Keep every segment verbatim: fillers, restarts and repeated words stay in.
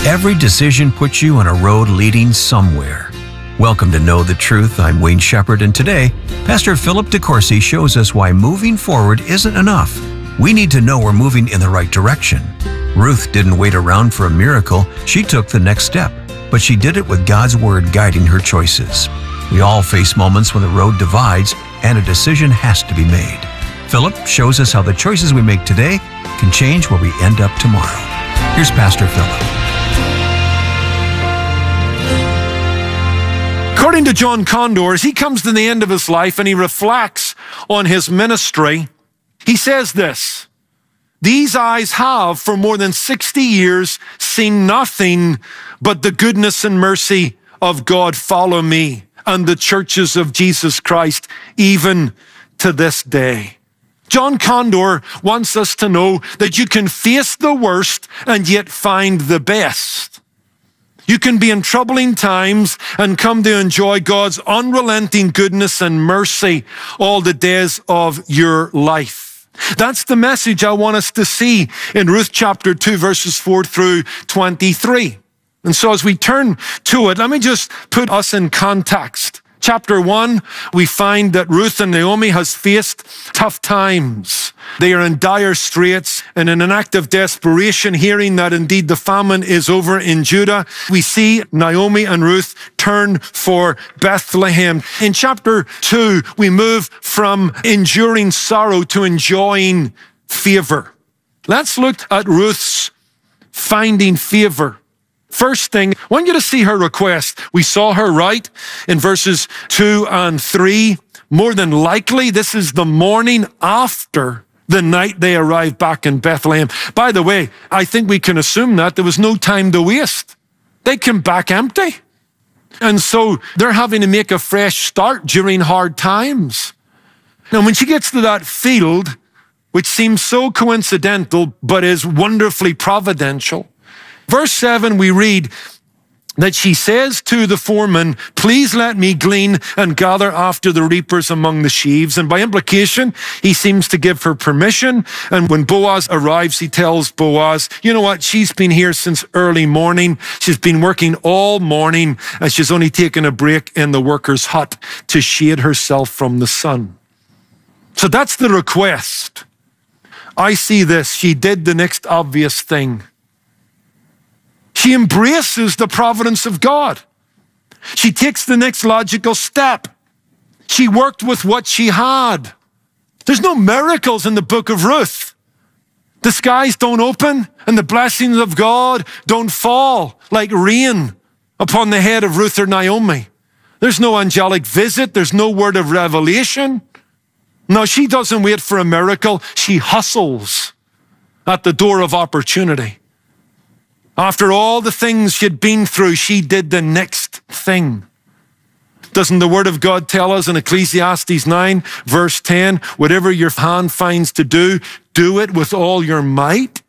Every decision puts you on a road leading somewhere. Welcome to Know the Truth. I'm Wayne Shepherd, and today, Pastor Philip DeCourcy shows us why moving forward isn't enough. We need to know we're moving in the right direction. Ruth didn't wait around for a miracle. She took the next step, but she did it with God's Word guiding her choices. We all face moments when the road divides and a decision has to be made. Philip shows us how the choices we make today can change where we end up tomorrow. Here's Pastor Philip. According to John Condor, as he comes to the end of his life and he reflects on his ministry, he says this: "These eyes have for more than sixty years seen nothing but the goodness and mercy of God follow me and the churches of Jesus Christ even to this day." John Condor wants us to know that you can face the worst and yet find the best. You can be in troubling times and come to enjoy God's unrelenting goodness and mercy all the days of your life. That's the message I want us to see in Ruth chapter two, verses four through twenty-three. And so as we turn to it, let me just put us in context. Chapter one, we find that Ruth and Naomi has faced tough times. They are in dire straits, and in an act of desperation, hearing that indeed the famine is over in Judah, we see Naomi and Ruth turn for Bethlehem. In chapter two, we move from enduring sorrow to enjoying favor. Let's look at Ruth's finding favor. First thing, I want you to see her request. We saw her right in verses two and three. More than likely, this is the morning after the night they arrived back in Bethlehem. By the way, I think we can assume that there was no time to waste. They came back empty. And so they're having to make a fresh start during hard times. Now, when she gets to that field, which seems so coincidental, but is wonderfully providential, verse seven, we read that she says to the foreman, "Please let me glean and gather after the reapers among the sheaves." And by implication, he seems to give her permission. And when Boaz arrives, he tells Boaz, you know what? She's been here since early morning. She's been working all morning, and she's only taken a break in the worker's hut to shade herself from the sun. So that's the request. I see this. She did the next obvious thing. She embraces the providence of God. She takes the next logical step. She worked with what she had. There's no miracles in the book of Ruth. The skies don't open and the blessings of God don't fall like rain upon the head of Ruth or Naomi. There's no angelic visit. There's no word of revelation. No, she doesn't wait for a miracle. She hustles at the door of opportunity. After all the things she'd been through, she did the next thing. Doesn't the word of God tell us in Ecclesiastes nine, verse ten, whatever your hand finds to do, do it with all your might?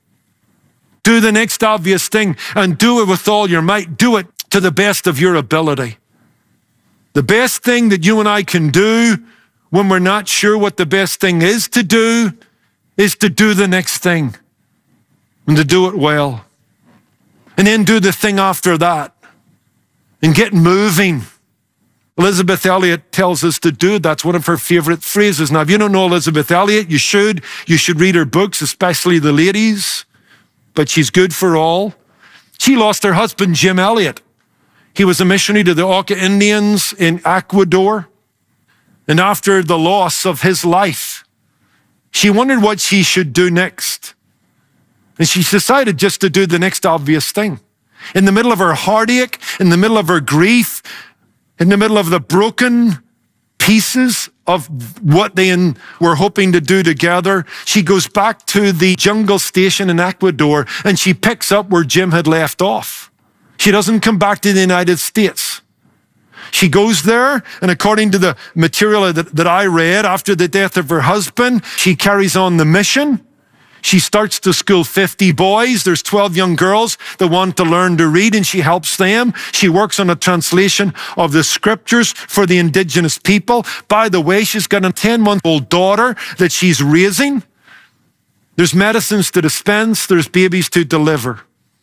Do the next obvious thing and do it with all your might. Do it to the best of your ability. The best thing that you and I can do when we're not sure what the best thing is to do is to do the next thing and to do it well. And then do the thing after that and get moving. Elizabeth Elliot tells us to do. That's one of her favorite phrases. Now, if you don't know Elizabeth Elliot, you should. You should read her books, especially the ladies. But she's good for all. She lost her husband, Jim Elliot. He was a missionary to the Auca Indians in Ecuador. And after the loss of his life, she wondered what she should do next. And she decided just to do the next obvious thing. In the middle of her heartache, in the middle of her grief, in the middle of the broken pieces of what they were hoping to do together, she goes back to the jungle station in Ecuador and she picks up where Jim had left off. She doesn't come back to the United States. She goes there, and according to the material that, that I read, after the death of her husband, she carries on the mission. She starts to school fifty boys. There's twelve young girls that want to learn to read, and she helps them. She works on a translation of the scriptures for the indigenous people. By the way, she's got a ten-month-old daughter that she's raising. There's medicines to dispense. There's babies to deliver.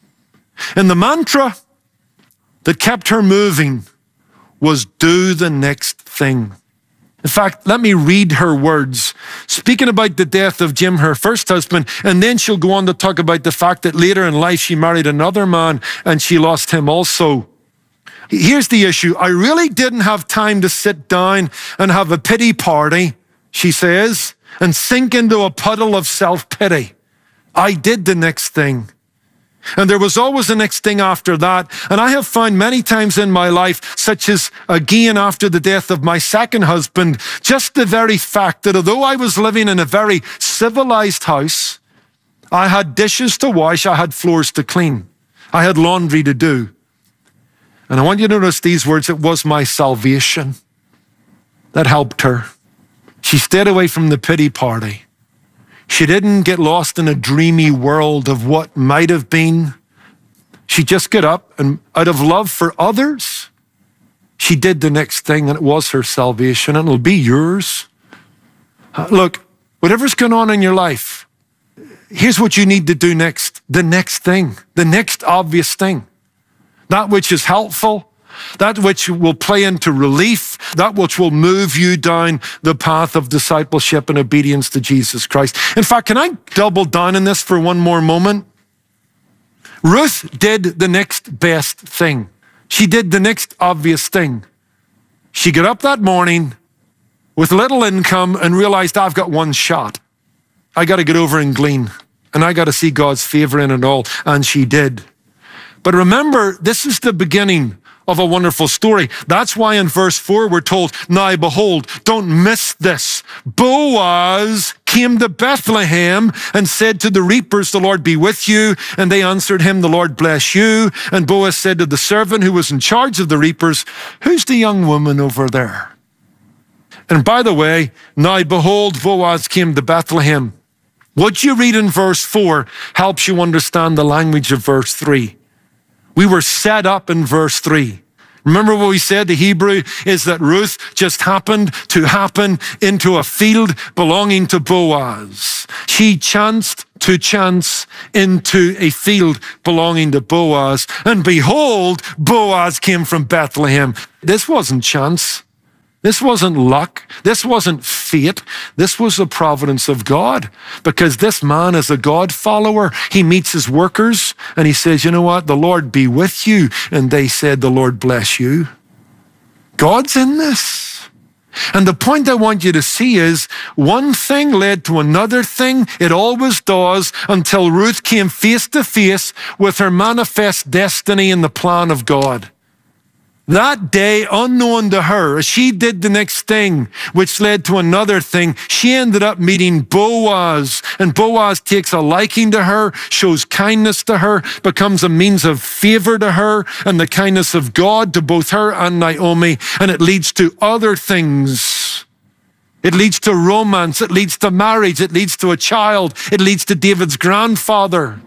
And the mantra that kept her moving was do the next thing. In fact, let me read her words, speaking about the death of Jim, her first husband, and then she'll go on to talk about the fact that later in life she married another man and she lost him also. Here's the issue. I really didn't have time to sit down and have a pity party, she says, and sink into a puddle of self-pity. I did the next thing. And there was always the next thing after that. And I have found many times in my life, such as again after the death of my second husband, just the very fact that although I was living in a very civilized house, I had dishes to wash, I had floors to clean, I had laundry to do. And I want you to notice these words, it was my salvation that helped her. She stayed away from the pity party. She didn't get lost in a dreamy world of what might have been. She just got up and out of love for others, she did the next thing, and it was her salvation, and it'll be yours. Uh, look, whatever's going on in your life, here's what you need to do next. The next thing, the next obvious thing. That which is helpful, that which will play into relief, that which will move you down the path of discipleship and obedience to Jesus Christ. In fact, can I double down on this for one more moment? Ruth did the next best thing. She did the next obvious thing. She got up that morning with little income and realized, I've got one shot. I got to get over and glean, and I got to see God's favor in it all. And she did. But remember, this is the beginning of a wonderful story. That's why in verse four we're told, now behold, don't miss this. Boaz came to Bethlehem and said to the reapers, the Lord be with you. And they answered him, the Lord bless you. And Boaz said to the servant who was in charge of the reapers, who's the young woman over there? And by the way, now behold, Boaz came to Bethlehem. What you read in verse four helps you understand the language of verse three. We were set up in verse three. Remember what we said? The Hebrew is that Ruth just happened to happen into a field belonging to Boaz. She chanced to chance into a field belonging to Boaz. And behold, Boaz came from Bethlehem. This wasn't chance. This wasn't luck. This wasn't fate. This was the providence of God, because this man is a God follower. He meets his workers and he says, you know what? The Lord be with you. And they said, the Lord bless you. God's in this. And the point I want you to see is one thing led to another thing. It always does, until Ruth came face to face with her manifest destiny in the plan of God. That day, unknown to her, as she did the next thing, which led to another thing, she ended up meeting Boaz. And Boaz takes a liking to her, shows kindness to her, becomes a means of favor to her, and the kindness of God to both her and Naomi. And it leads to other things. It leads to romance. It leads to marriage. It leads to a child. It leads to David's grandfather.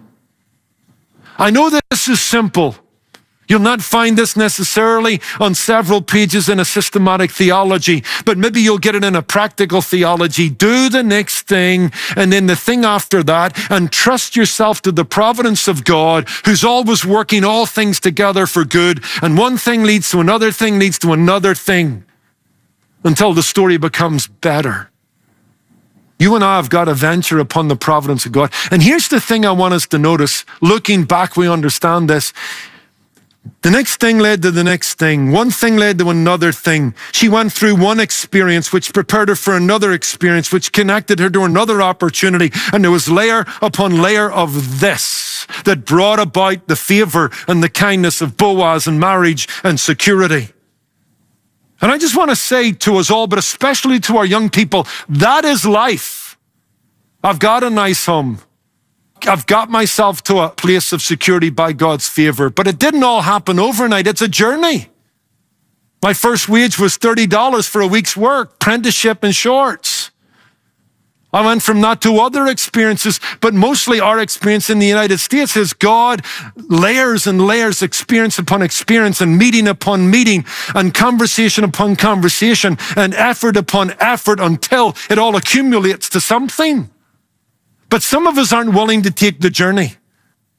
I know this is simple. You'll not find this necessarily on several pages in a systematic theology, but maybe you'll get it in a practical theology. Do the next thing, and then the thing after that, and trust yourself to the providence of God, who's always working all things together for good. And one thing leads to another thing, leads to another thing, until the story becomes better. You and I have got to venture upon the providence of God. And here's the thing I want us to notice. Looking back, we understand this. The next thing led to the next thing. One thing led to another thing. She went through one experience which prepared her for another experience, which connected her to another opportunity. And there was layer upon layer of this that brought about the favor and the kindness of Boaz and marriage and security. And I just want to say to us all, but especially to our young people, that is life. I've got a nice home. I've got myself to a place of security by God's favor, but it didn't all happen overnight. It's a journey. My first wage was thirty dollars for a week's work, apprenticeship in shorts. I went from that to other experiences, but mostly our experience in the United States is God layers and layers, experience upon experience, and meeting upon meeting, and conversation upon conversation, and effort upon effort, until it all accumulates to something. But some of us aren't willing to take the journey.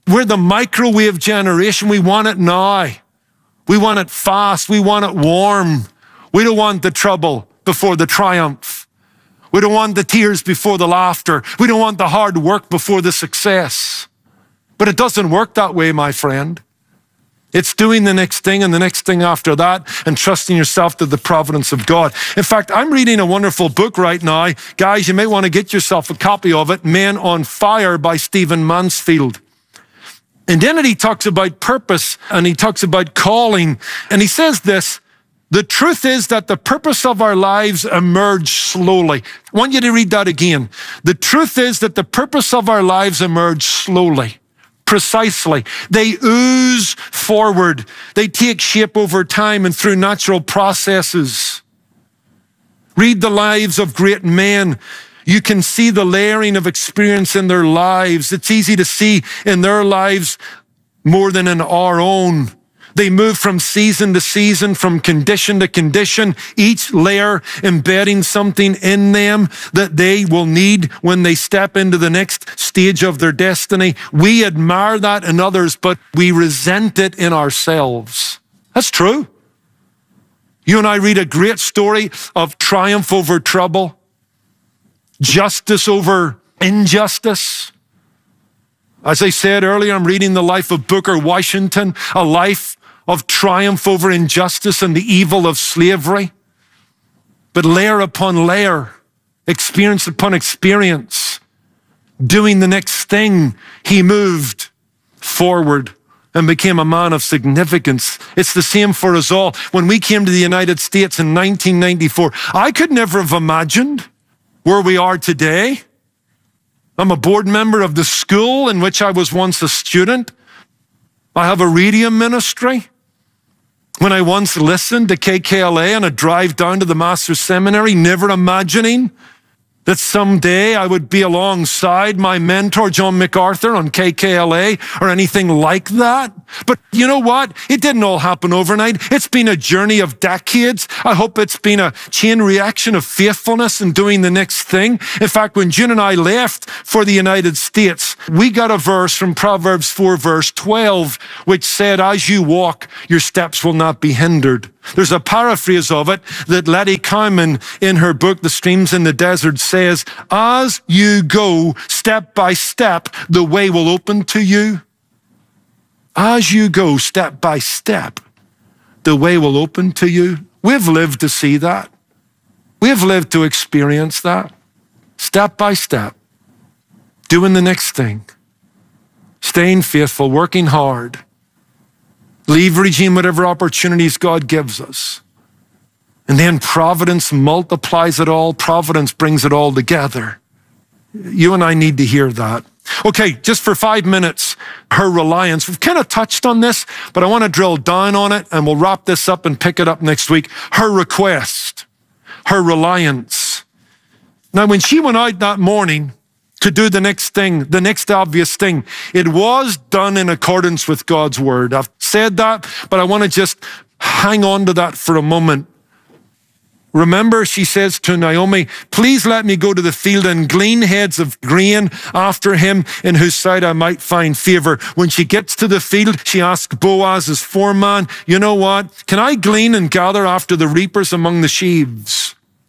We're the microwave generation. We want it now. We want it fast. We want it warm. We don't want the trouble before the triumph. We don't want the tears before the laughter. We don't want the hard work before the success. But it doesn't work that way, my friend. It's doing the next thing and the next thing after that and trusting yourself to the providence of God. In fact, I'm reading a wonderful book right now. Guys, you may want to get yourself a copy of it, Men on Fire by Stephen Mansfield. And then he talks about purpose and he talks about calling. And he says this, the truth is that the purpose of our lives emerge slowly. I want you to read that again. The truth is that the purpose of our lives emerge slowly. Precisely. They ooze forward. They take shape over time and through natural processes. Read the lives of great men. You can see the layering of experience in their lives. It's easy to see in their lives more than in our own. They move from season to season, from condition to condition, each layer embedding something in them that they will need when they step into the next stage of their destiny. We admire that in others, but we resent it in ourselves. That's true. You and I read a great story of triumph over trouble, justice over injustice. As I said earlier, I'm reading the life of Booker Washington, a life of triumph over injustice and the evil of slavery. But layer upon layer, experience upon experience, doing the next thing, he moved forward and became a man of significance. It's the same for us all. When we came to the United States in nineteen ninety-four, I could never have imagined where we are today. I'm a board member of the school in which I was once a student. I have a radio ministry. When I once listened to K K L A on a drive down to the Master's Seminary, never imagining that someday I would be alongside my mentor, John MacArthur, on K K L A or anything like that. But you know what? It didn't all happen overnight. It's been a journey of decades. I hope it's been a chain reaction of faithfulness and doing the next thing. In fact, when June and I left for the United States, we got a verse from Proverbs four, verse twelve, which said, as you walk, your steps will not be hindered. There's a paraphrase of it that Letty Cowman in her book, The Streams in the Desert, says, as you go step by step, the way will open to you. As you go step by step, the way will open to you. We've lived to see that. We've lived to experience that. Step by step, doing the next thing, staying faithful, working hard, leveraging whatever opportunities God gives us. And then providence multiplies it all. Providence brings it all together. You and I need to hear that. Okay, just for five minutes, her reliance. We've kind of touched on this, but I want to drill down on it and we'll wrap this up and pick it up next week. Her request, her reliance. Now, when she went out that morning to do the next thing, the next obvious thing, it was done in accordance with God's word. I've said that, but I want to just hang on to that for a moment. Remember, she says to Naomi, please let me go to the field and glean heads of grain after him in whose sight I might find favor. When she gets to the field, she asks Boaz, his foreman, you know what? Can I glean and gather after the reapers among the sheaves?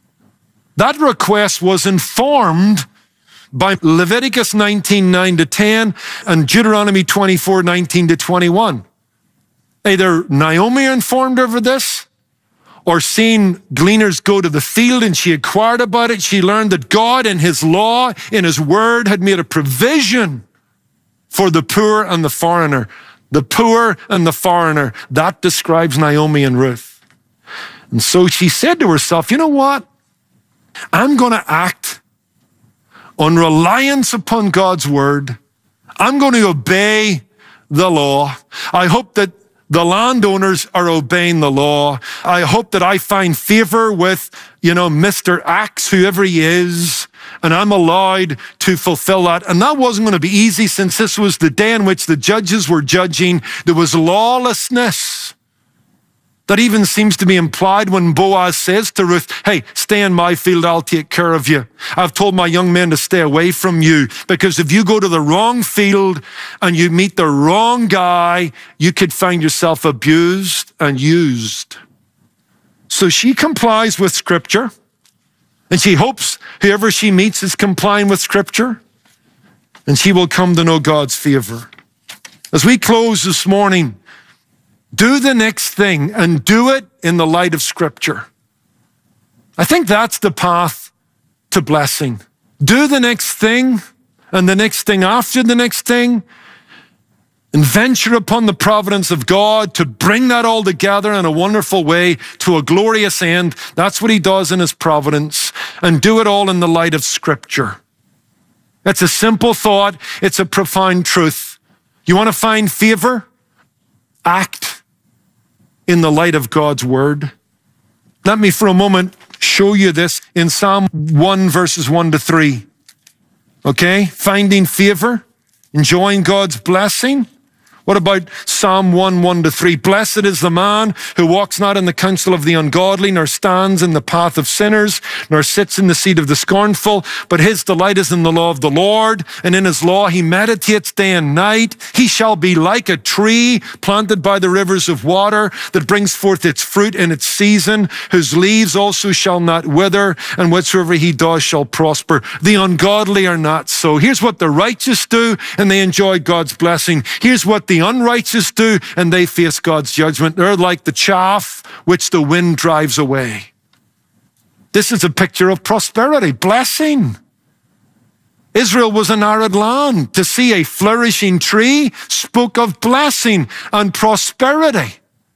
That request was informed by Leviticus nineteen, nine to ten and Deuteronomy twenty-four, nineteen to twenty-one. Either Naomi informed her of this, or seeing gleaners go to the field and she inquired about it. She learned that God in his law, in his word, had made a provision for the poor and the foreigner. The poor and the foreigner. That describes Naomi and Ruth. And so she said to herself, you know what? I'm going to act on reliance upon God's word. I'm going to obey the law. I hope that the landowners are obeying the law. I hope that I find favor with, you know, Mister Axe, whoever he is, and I'm allowed to fulfill that. And that wasn't going to be easy since this was the day in which the judges were judging. There was lawlessness. That even seems to be implied when Boaz says to Ruth, hey, stay in my field, I'll take care of you. I've told my young men to stay away from you, because if you go to the wrong field and you meet the wrong guy, you could find yourself abused and used. So she complies with Scripture, and she hopes whoever she meets is complying with Scripture, and she will come to know God's favor. As we close this morning, do the next thing and do it in the light of Scripture. I think that's the path to blessing. Do the next thing and the next thing after the next thing, and venture upon the providence of God to bring that all together in a wonderful way to a glorious end. That's what he does in his providence, and do it all in the light of Scripture. It's a simple thought. It's a profound truth. You want to find favor? Act in the light of God's word. Let me for a moment show you this in Psalm one, verses one to three. Okay? Finding favor, enjoying God's blessing. What about Psalm one, one to three? Blessed is the man who walks not in the counsel of the ungodly, nor stands in the path of sinners, nor sits in the seat of the scornful, but his delight is in the law of the Lord, and in his law he meditates day and night. He shall be like a tree planted by the rivers of water, that brings forth its fruit in its season, whose leaves also shall not wither, and whatsoever he does shall prosper. The ungodly are not so. Here's what the righteous do, and they enjoy God's blessing. Here's what the The unrighteous do, and they face God's judgment. They're like the chaff which the wind drives away. This is a picture of prosperity, blessing. Israel was an arid land. To see a flourishing tree spoke of blessing and prosperity.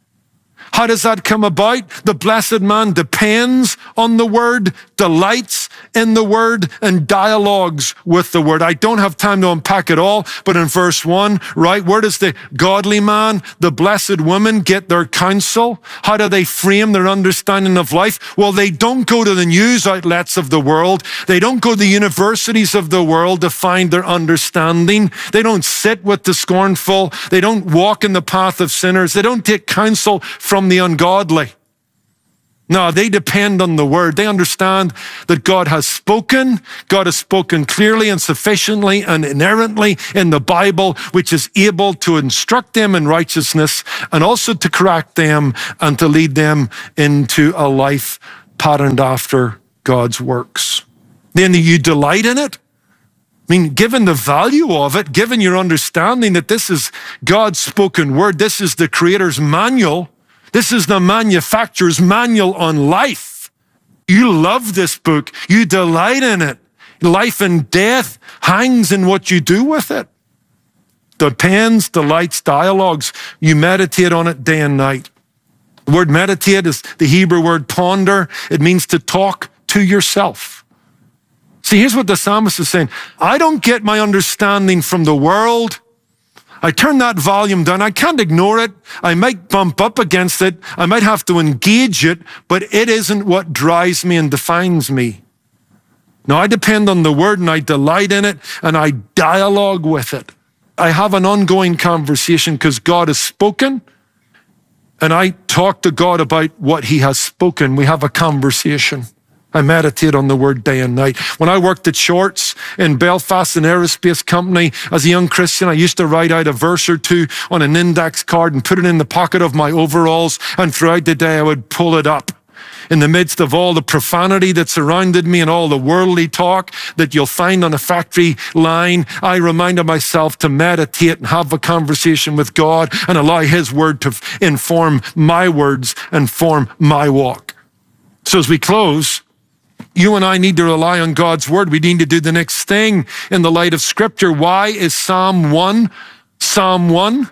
How does that come about? The blessed man depends on the word, delights in the word, and dialogues with the word. I don't have time to unpack it all, but in verse one, right, where does the godly man, the blessed woman get their counsel? How do they frame their understanding of life? Well, they don't go to the news outlets of the world. They don't go to the universities of the world to find their understanding. They don't sit with the scornful. They don't walk in the path of sinners. They don't take counsel from the ungodly. No, they depend on the word. They understand that God has spoken. God has spoken clearly and sufficiently and inerrantly in the Bible, which is able to instruct them in righteousness and also to correct them and to lead them into a life patterned after God's works. Then you delight in it. I mean, given the value of it, given your understanding that this is God's spoken word, this is the Creator's manual, this is the manufacturer's manual on life. You love this book. You delight in it. Life and death hangs in what you do with it. Depends, delights, dialogues. You meditate on it day and night. The word meditate is the Hebrew word ponder. It means to talk to yourself. See, here's what the psalmist is saying. I don't get my understanding from the world. I turn that volume down. I can't ignore it. I might bump up against it. I might have to engage it, but it isn't what drives me and defines me. No, I depend on the word and I delight in it and I dialogue with it. I have an ongoing conversation because God has spoken, and I talk to God about what he has spoken. We have a conversation. I meditate on the word day and night. When I worked at Shorts in Belfast, an aerospace company, as a young Christian, I used to write out a verse or two on an index card and put it in the pocket of my overalls, and throughout the day I would pull it up. In the midst of all the profanity that surrounded me and all the worldly talk that you'll find on a factory line, I reminded myself to meditate and have a conversation with God and allow his word to inform my words and form my walk. So as we close, you and I need to rely on God's word. We need to do the next thing in the light of Scripture. Why is Psalm one Psalm one?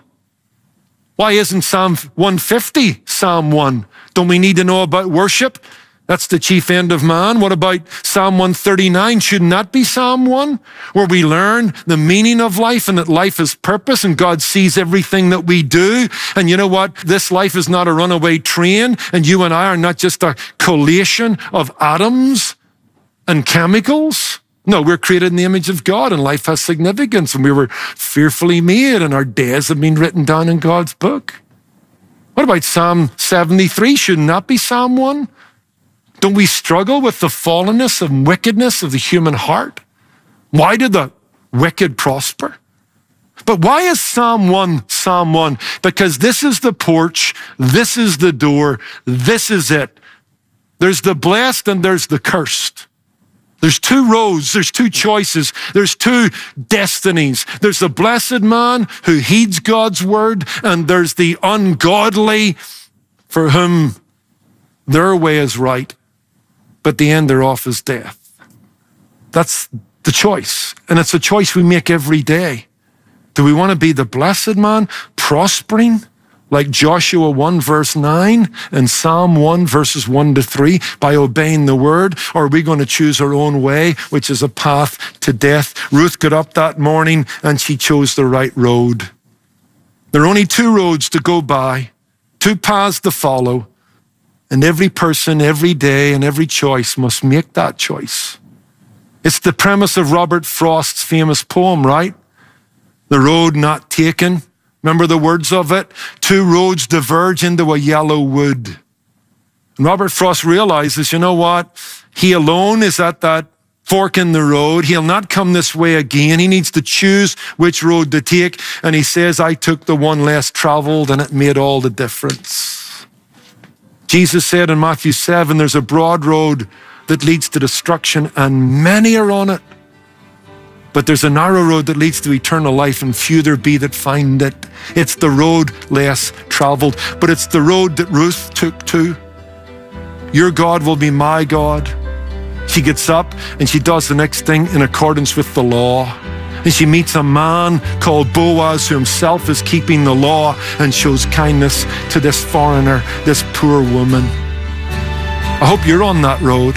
Why isn't Psalm one fifty Psalm one? Don't we need to know about worship? That's the chief end of man. What about Psalm one thirty-nine? Shouldn't that be Psalm one? Where we learn the meaning of life and that life is purpose and God sees everything that we do. And you know what? This life is not a runaway train, and you and I are not just a collation of atoms and chemicals. No, we're created in the image of God, and life has significance, and we were fearfully made, and our days have been written down in God's book. What about Psalm seventy-three? Shouldn't that be Psalm one? Don't we struggle with the fallenness and wickedness of the human heart? Why did the wicked prosper? But why is Psalm one Psalm one? Because this is the porch, this is the door, this is it. There's the blessed and there's the cursed. There's two roads, there's two choices, there's two destinies. There's the blessed man who heeds God's word, and there's the ungodly for whom their way is right, but the end thereof is death. That's the choice, and it's a choice we make every day. Do we want to be the blessed man, prospering, like Joshua one verse nine and Psalm one verses one to three, by obeying the word? Or are we going to choose our own way, which is a path to death? Ruth got up that morning and she chose the right road. There are only two roads to go by, two paths to follow, and every person, every day, and every choice must make that choice. It's the premise of Robert Frost's famous poem, right? The road not taken. Remember the words of it? Two roads diverge into a yellow wood. And Robert Frost realizes, you know what? He alone is at that fork in the road. He'll not come this way again. He needs to choose which road to take. And he says, I took the one less traveled, and it made all the difference. Jesus said in Matthew seven, there's a broad road that leads to destruction, and many are on it. But there's a narrow road that leads to eternal life, and few there be that find it. It's the road less traveled, but it's the road that Ruth took to. Your God will be my God. She gets up and she does the next thing in accordance with the law. And she meets a man called Boaz, who himself is keeping the law, and shows kindness to this foreigner, this poor woman. I hope you're on that road.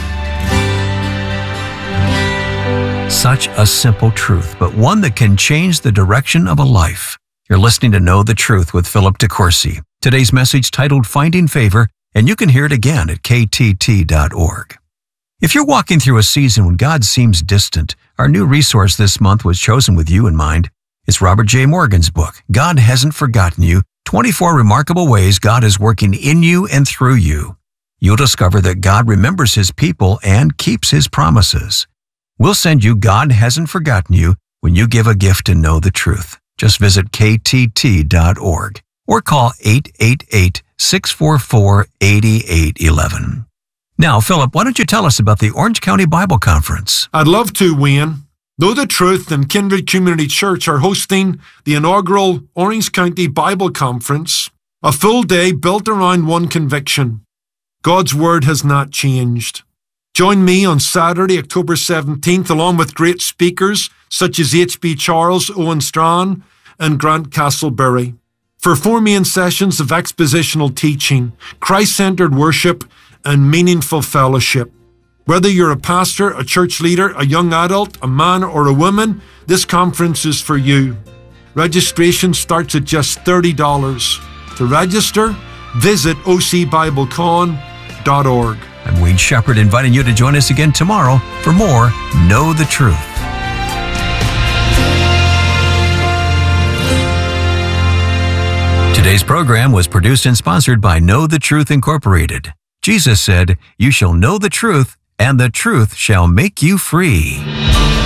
Such a simple truth, but one that can change the direction of a life. You're listening to Know the Truth with Philip DeCourcy. Today's message titled Finding Favor, and you can hear it again at K T T dot org. If you're walking through a season when God seems distant, our new resource this month was chosen with you in mind. It's Robert J. Morgan's book, God Hasn't Forgotten You, twenty-four Remarkable Ways God is Working in You and Through You. You'll discover that God remembers His people and keeps His promises. We'll send you God Hasn't Forgotten You when you give a gift to Know the Truth. Just visit K T T dot org or call eight eight eight, six four four, eight eight one one. Now, Philip, why don't you tell us about the Orange County Bible Conference? I'd love to, Wayne. Know the Truth and Kindred Community Church are hosting the inaugural Orange County Bible Conference, a full day built around one conviction: God's Word has not changed. Join me on Saturday, October seventeenth, along with great speakers such as H B Charles, Owen Strachan, and Grant Castleberry, for four main sessions of expositional teaching, Christ-centered worship, and meaningful fellowship. Whether you're a pastor, a church leader, a young adult, a man, or a woman, this conference is for you. Registration starts at just thirty dollars. To register, visit O C Bible Con dot org. I'm Wayne Shepherd, inviting you to join us again tomorrow for more Know the Truth. Today's program was produced and sponsored by Know the Truth Incorporated. Jesus said, "You shall know the truth, and the truth shall make you free."